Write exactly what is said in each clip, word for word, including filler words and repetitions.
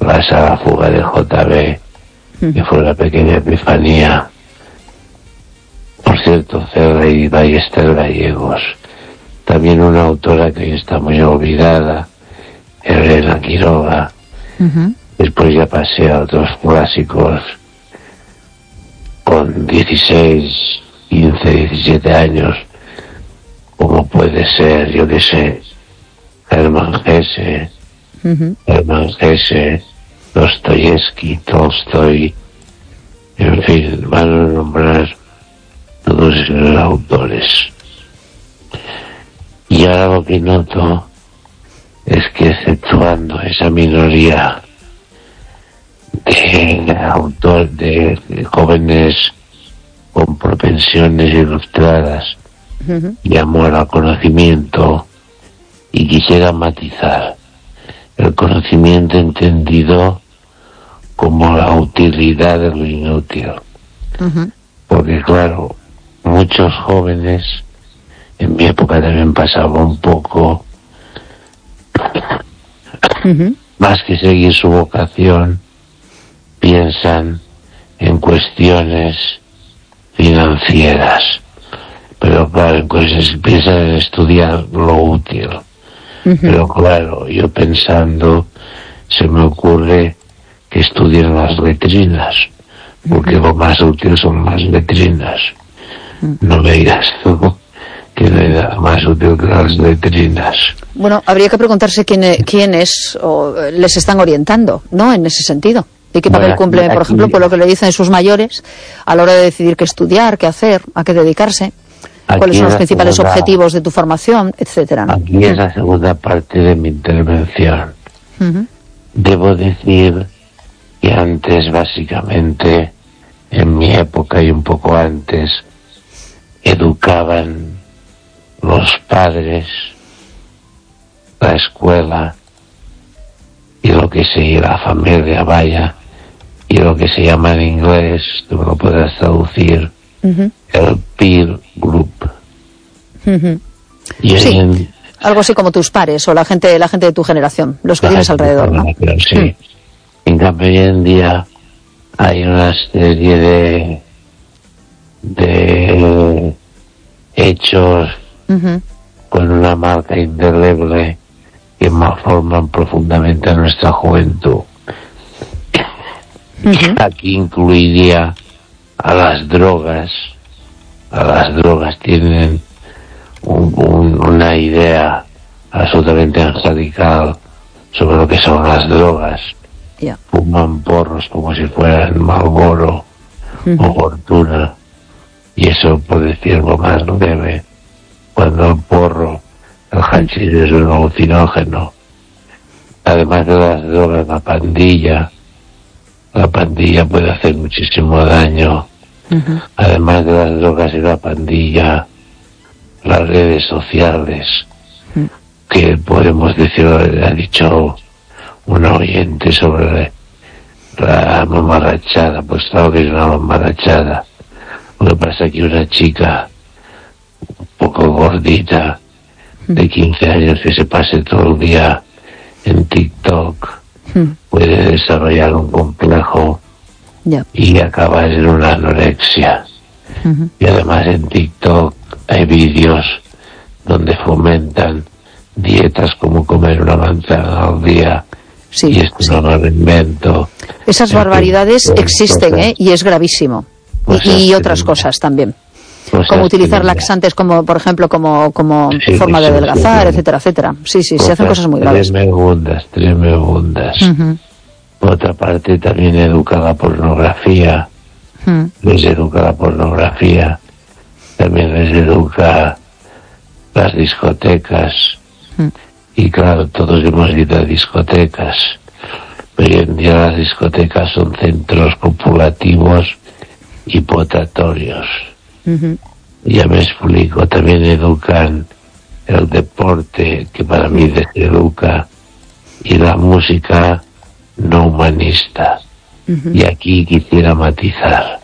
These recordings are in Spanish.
vas a la fuga de J B, que fue la pequeña epifanía. Por cierto, Cerda y Ballester Gallegos. También una autora que hoy está muy olvidada, Elena Quiroga. Uh-huh. Después ya pasé a otros clásicos con dieciséis, quince, diecisiete años, como puede ser, yo qué sé, Hermann Hesse, uh-huh. Hermann Hesse, Dostoyevsky, Tolstoy, en fin, van a nombrar todos esos autores. Y ahora lo que noto es que, exceptuando esa minoría de autor de, de jóvenes con propensiones ilustradas uh-huh. y amor al conocimiento, y quisiera matizar el conocimiento entendido como la utilidad de lo inútil, uh-huh. porque claro, muchos jóvenes, en mi época también pasaba un poco, uh-huh. más que seguir su vocación, piensan en cuestiones financieras, pero claro, pues piensan en estudiar lo útil. Uh-huh. Pero claro, yo pensando, se me ocurre que estudien las letrinas, porque uh-huh. lo más útil son las letrinas. Uh-huh. No me digas tú que no hay nada más útil que las letrinas. Bueno, habría que preguntarse quién, quiénes o, les están orientando, ¿no?, en ese sentido. ¿Y qué papel bueno, cumplen, aquí, por ejemplo, por lo que le dicen sus mayores a la hora de decidir qué estudiar, qué hacer, a qué dedicarse? ¿Cuáles son los principales segunda, objetivos de tu formación, etcétera? ¿No? Aquí es la segunda parte de mi intervención. Uh-huh. Debo decir que antes, básicamente, en mi época y un poco antes, educaban los padres, la escuela y lo que se la familia, vaya, y lo que se llama en inglés, tú me lo podrás traducir, uh-huh. el peer group. Uh-huh. Y sí, en, algo así como tus pares o la gente la gente de tu generación, los que tienes alrededor, ¿no? Sí. Uh-huh. En cambio, hoy en día hay una serie de de hechos uh-huh. con una marca indeleble que malforman profundamente a nuestra juventud. Uh-huh. Aquí incluiría a las drogas. A las drogas tienen un, un, una idea absolutamente angelical sobre lo que son las drogas. Yeah. Fuman porros como si fueran Marlboro uh-huh. o Fortuna, y eso, por decirlo más leve, cuando el porro, el hachís, es un alucinógeno. Además de las drogas, la pandilla la pandilla puede hacer muchísimo daño. Uh-huh. Además de las drogas y la pandilla, las redes sociales, uh-huh. que podemos decir, ha dicho una oyente sobre la mamarrachada. Pues claro que es una mamarrachada. Lo que pasa es que una chica un poco gordita de quince años que se pase todo el día en TikTok uh-huh. puede desarrollar un complejo yep. y acabar en una anorexia. Uh-huh. Y además en TikTok hay vídeos donde fomentan dietas como comer una manzana al día. Sí, y esto sí. no lo invento. Esas barbaridades Entonces, existen, cosas, ¿eh? Y es gravísimo. Pues y, y otras cosas también. Pues como utilizar laxantes, como por ejemplo, como como sí, forma de adelgazar, sí, etcétera, etcétera. Sí, sí, se hacen cosas muy graves. Tremendas, tremendas. Uh-huh. Por otra parte, también educa la pornografía. Uh-huh. Les educa la pornografía. También les educa las discotecas. Uh-huh. Y claro, todos hemos ido a discotecas. Pero hoy en día las discotecas son centros copulativos y potatorios. Uh-huh. Ya me explico. También educan el deporte, que para mí deseduca, y la música no humanista. Uh-huh. Y aquí quisiera matizar.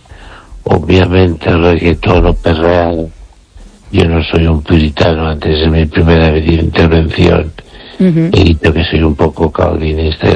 Obviamente el reggaetón o perreado, yo no soy un puritano. Antes de mi primera intervención uh-huh. he dicho que soy un poco calvinista.